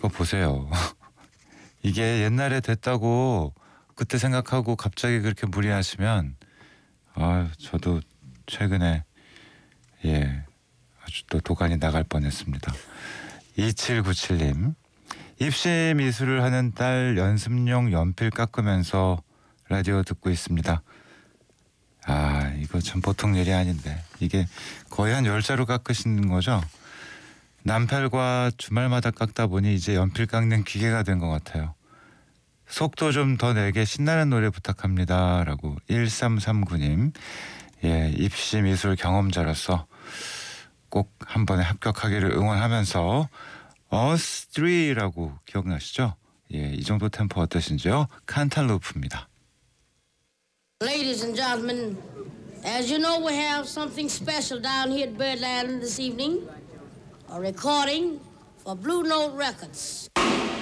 이거 보세요. 이게 옛날에 됐다고 그때 생각하고 갑자기 그렇게 무리하시면 저도 최근에 아주 또 도가니 나갈 뻔했습니다. 2797님. 입시 미술을 하는 딸 연습용 연필 깎으면서 라디오 듣고 있습니다. 이거 참 보통 일이 아닌데 이게 거의 한 10자루 깎으시는 거죠? 남팔과 주말마다 깎다 보니 이제 연필 깎는 기계가 된 것 같아요. 속도 좀 더 내게 신나는 노래 부탁합니다. 라고 1339님. 입시 미술 경험자로서 꼭 한 번에 합격하기를 응원하면서 Us 3라고 기억나시죠? 이 정도 템포 어떠신지요? 칸탈루프입니다. Ladies and gentlemen, as you know, we have something special down here at Birdland this evening. A recording for Blue Note Records.